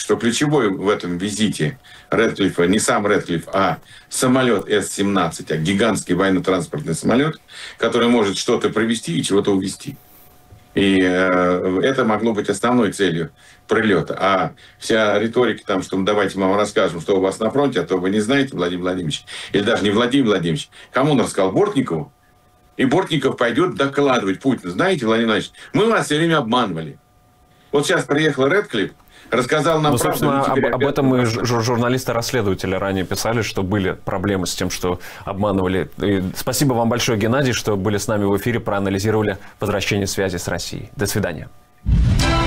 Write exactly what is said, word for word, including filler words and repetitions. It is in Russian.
что ключевой в этом визите Рэдклиффа не сам Рэдклифф, а самолет Эс семнадцать, а гигантский военно-транспортный самолет, который может что-то провести и чего-то увезти. И э, это могло быть основной целью прилета. А вся риторика там, что давайте мы вам расскажем, что у вас на фронте, а то вы не знаете, Владимир Владимирович, или даже не Владимир Владимирович, кому он рассказал? Бортникову? И Бортников пойдет докладывать Путину. Знаете, Владимир Владимирович, мы вас все время обманывали. Вот сейчас приехал Рэдклифф, рассказал нам ну, правду. собственно, об, об этом и журналисты-расследователи ранее писали, что были проблемы с тем, что обманывали. И спасибо вам большое, Геннадий, что были с нами в эфире, проанализировали возвращение связи с Россией. До свидания.